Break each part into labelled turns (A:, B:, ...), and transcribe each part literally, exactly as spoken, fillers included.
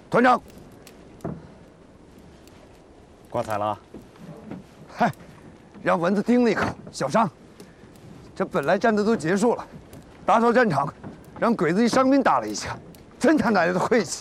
A: 团长，
B: 挂彩了。
A: 嗨，让蚊子叮了一口，小伤。这本来战斗都结束了，打扫战场，让鬼子一伤兵打了一下，真他奶奶的晦气！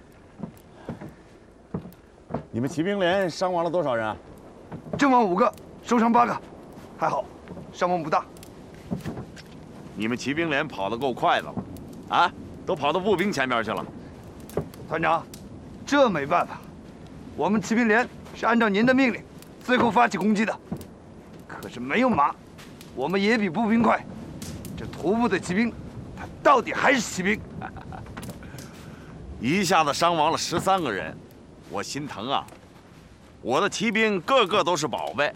B: 你们骑兵连伤亡了多少人啊？
A: 阵亡五个，受伤八个，还好，伤亡不大。
B: 你们骑兵连跑得够快的了，啊，都跑到步兵前面去了。
A: 团长，这没办法，我们骑兵连是按照您的命令，最后发起攻击的。可是没有马，我们也比步兵快。这徒步的骑兵，他到底还是骑兵。
B: 一下子伤亡了十三个人，我心疼啊！我的骑兵个个都是宝贝。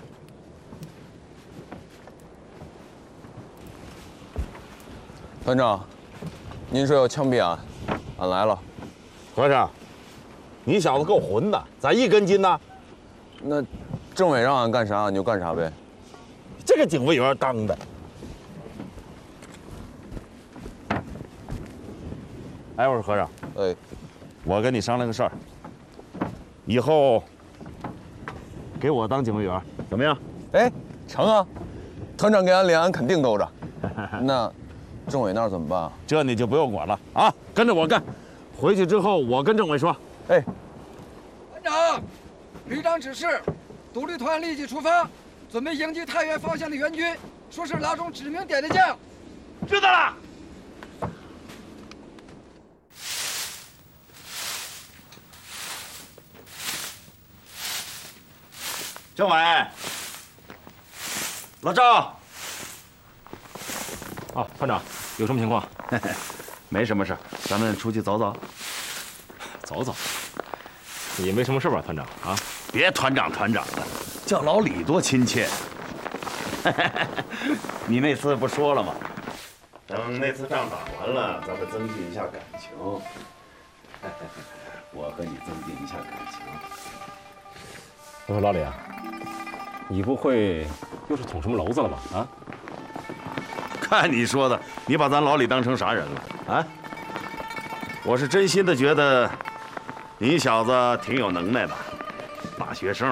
C: 团长，您说要枪毙俺，俺来了。
D: 和尚，你小子够混的，咋一根筋呢？
C: 那政委让俺干啥，俺就干啥呗。
D: 这个警卫员当的。
B: 哎，我说和尚，
C: 哎，
B: 我跟你商量个事儿，以后给我当警卫员怎么样？
C: 哎，成啊！团长给俺脸，俺肯定兜着。那政委那儿怎么办啊？
B: 这你就不用管了啊，跟着我干。回去之后，我跟政委说。
C: 哎，
E: 团长，旅长指示，独立团立即出发，准备迎击太原方向的援军，说是老总指名点的将。
B: 知道了。政委，老赵。
F: 啊，团长，有什么情况？
B: 没什么事，咱们出去走走。
F: 走走，也没什么事吧，团长啊？
B: 别团长团长的，叫老李多亲切。你那次不说了吗？等那次仗打完了，咱们增进一下感情。我和你增进一下感情。
F: 我说老李啊，你不会又是捅什么娄子了吧？啊？
B: 看你说的，你把咱老李当成啥人了啊？我是真心的觉得，你小子挺有能耐的，大学生。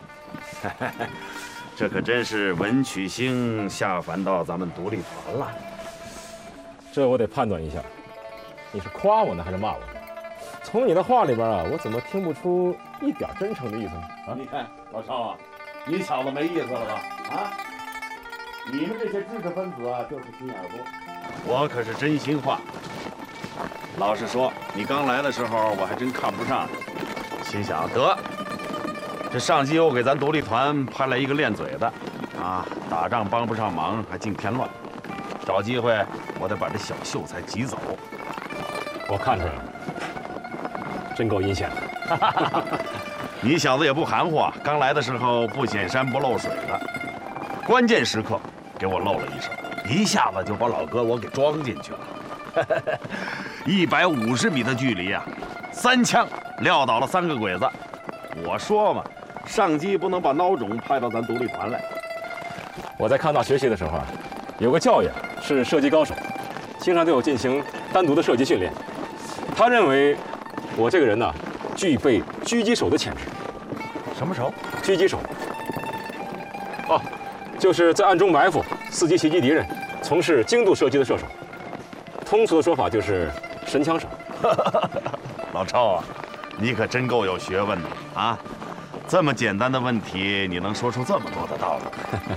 B: 这可真是文曲星下凡到咱们独立团了。
F: 这我得判断一下，你是夸我呢还是骂我呢？从你的话里边啊，我怎么听不出一点真诚的意思呢？啊，
B: 你看老邵啊，你小子没意思了吧？啊，你们这些知识分子啊，就是心眼多。我可是真心话。老实说，你刚来的时候，我还真看不上你，心想得，这上级又给咱独立团派来一个练嘴的，啊，打仗帮不上忙，还净添乱。找机会，我得把这小秀才挤走。
F: 我看出来了，真够阴险的。
B: 你小子也不含糊啊，刚来的时候不显山不漏水的，关键时刻给我露了一手，一下子就把老哥我给装进去了。一百五十米的距离啊，三枪撂倒了三个鬼子。我说嘛，上级不能把孬种派到咱独立团来。
F: 我在康大学习的时候啊，有个教员是射击高手，经常对我进行单独的射击训练。他认为我这个人呢，具备狙击手的潜质。
B: 什么手？
F: 狙击手。哦，就是在暗中埋伏、伺机袭击敌人，从事精度射击的射手。通俗的说法就是神枪手。
B: 老赵啊，你可真够有学问的啊！这么简单的问题，你能说出这么多的道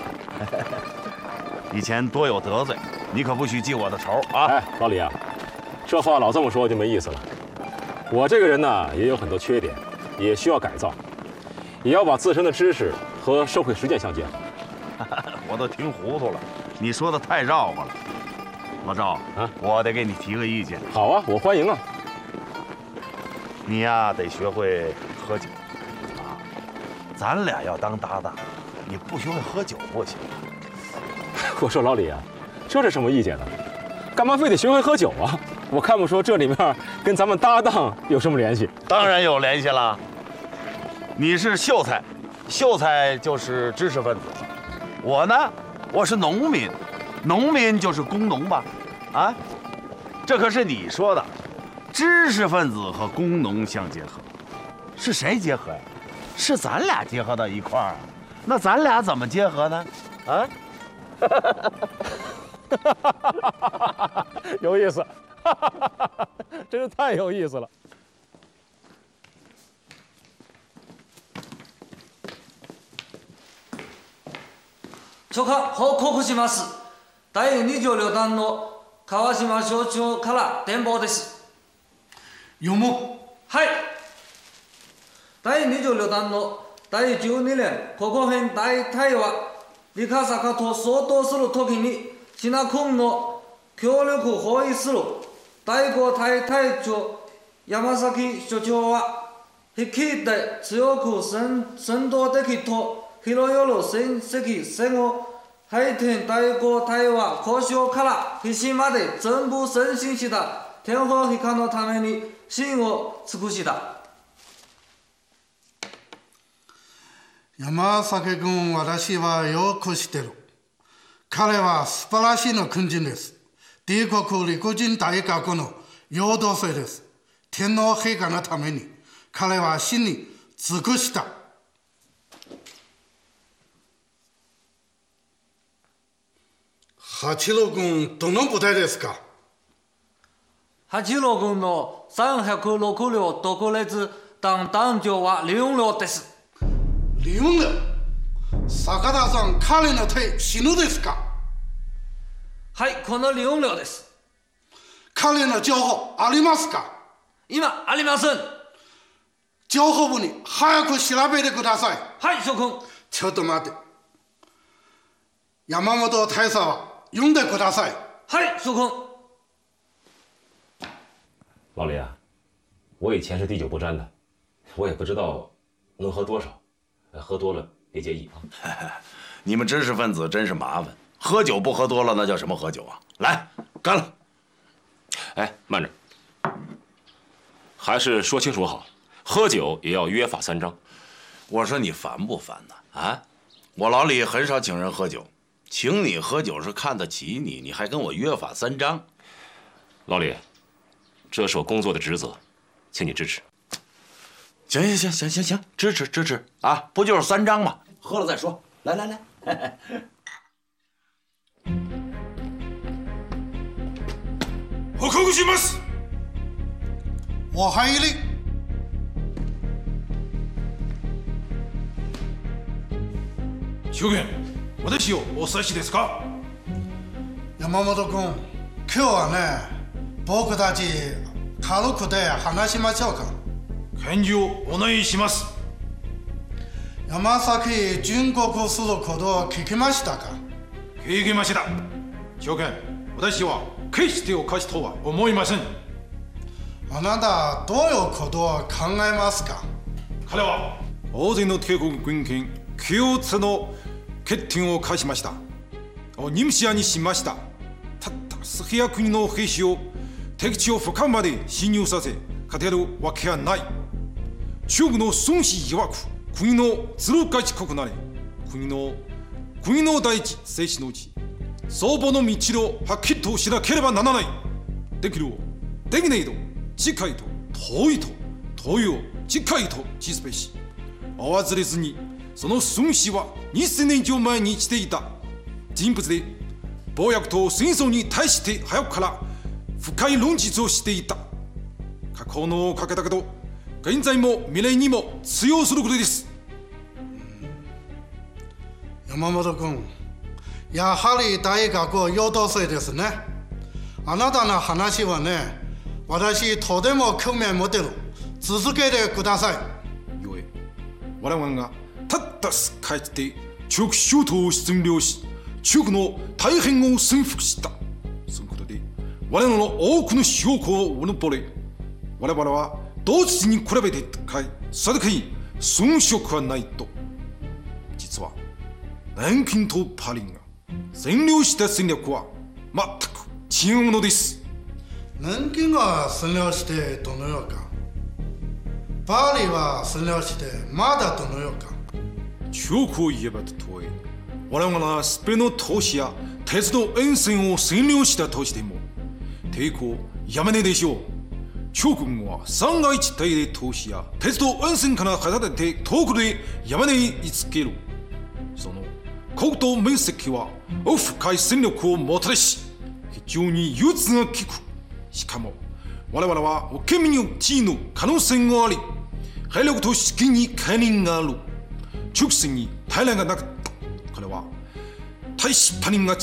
B: 理。以前多有得罪，你可不许记我的仇啊！
F: 哎，老李啊，这话老这么说就没意思了。我这个人呢，也有很多缺点，也需要改造，也要把自身的知识和社会实践相结合。
B: 我都听糊涂了，你说的太绕乎了。老赵啊，我得给你提个意见。
F: 好啊，我欢迎啊。
B: 你呀，得学会喝酒啊！咱俩要当搭档，你不学会喝酒不行。
F: 我说老李啊，这是什么意见呢？干嘛非得学会喝酒啊？我看不出这里面跟咱们搭档有什么联系。
B: 当然有联系了。你是秀才，秀才就是知识分子。我呢，我是农民，农民就是工农吧？啊，这可是你说的。 知识分子和工农相结合，是谁结合呀？是咱俩结合到一块儿。那咱俩怎么结合呢？啊？
F: 有意思，真是太有意思了。
G: 許可報告します。だいにじゅう旅団の川島所長から電報です。
H: 読も
G: う。はい。だいにじゅう旅団のだいじゅうにねん国編大隊は理科坂と相当するときにシナ君の協力を包囲する第五隊隊長山崎所長は率いて強く戦闘的と広よる戦績戦を配点第五隊は交渉から必死まで全部前進した天皇陛下のために真を尽くした。
H: 山崎君、私はよく知ってる。彼は素晴らしいの軍人です。帝国陸軍大学の養道生です。天皇陛下のために彼は真に尽くした。八郎軍、どの部隊ですか？
G: 八郎軍のさんびゃくろく両特列団団長は李雲亮です。
H: 李雲亮、坂田さん、彼の手死ぬですか？
G: はい、この李雲亮です。
H: 彼の情報ありますか？
G: 今ありません。
H: 情報部に早く調べてください。
G: はい、諸君。
H: ちょっと待って。山本大佐は読んでください。
G: はい，叔公。
F: 老李啊，我以前是滴酒不沾的，我也不知道能喝多少，喝多了别介意啊。
B: 你们知识分子真是麻烦，喝酒不喝多了那叫什么喝酒啊？来，干了！
F: 哎，慢着，还是说清楚好，喝酒也要约法三章。
B: 我说你烦不烦呢？啊，我老李很少请人喝酒。请你喝酒是看得起你，你还跟我约法三章。
F: 老李，这是我工作的职责，请你支持。
B: 行行行行行行，支持支持啊！不就是三章吗？喝了再说。来来来，
H: 報告します。お入り。
I: 諸君。私をお指しですか？
H: 山本君、今日はね、僕たち軽くで話しましょうか。
I: 返事をお願いします。
H: 山崎殉国することを聞きましたか？
I: 聞きました。諸君、私は決しておかしとは思いません。
H: あなた、どういうことを考えますか？
I: 彼は大勢の帝国軍権共通の決定を下しました。任視にしました。たった数百人の兵士を敵地を深まで侵入させ勝てるわけはない。中国の孫子曰く、国の鶴勝国なれ、国の国の第一生死のうち相場の道をはっきりとしなければならない。できるをできないと近いと遠いと遠いを近いと知すべし。忘れずに、その孫子はにせんねん以上前にしていた人物で、暴虐と戦争に対して早くから深い論述をしていた。過去のかけだけど、現在も未来にも通用することです。
H: 山本君、やはり大学養道生ですね。あなたの話はね、私とても興味持ってる。続けてください。
I: よえ、我々がたった数回で中国首都を占領し、中国の大変を征服した。そのことで我々の多くの証拠をうぬぼれ、我々は同時に比べて高いそれだけに遜色はないと。実は南京とパリが占領した戦略は全く違うものです。
H: 南京が占領してどのようか、パリは占領してまだどのようか。
I: 中国を言えばと問え、我々がスペインの都市や鉄道沿線を占領した都市でも抵抗やめねえでしょう。 長軍は三が一体で投資や鉄道沿線から離れて遠くで山根に居つける。その国土面積は奥深い戦力をもたらし、非常に融通が利く。しかも我々は県民の地位の可能性があり、兵力と資金に兼任がある。直線に平らがなかった。これは大使パニンが違った。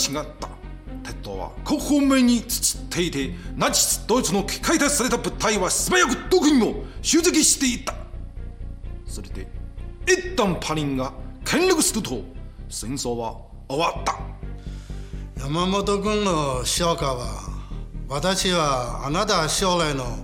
I: 鉄道は各方面に培っていて、ナチスドイツの解体された部隊は素早く独自を襲撃していた。それで一旦パニンが権力すると戦争は終わった。
H: 山本君の評価は、私はあなた将来の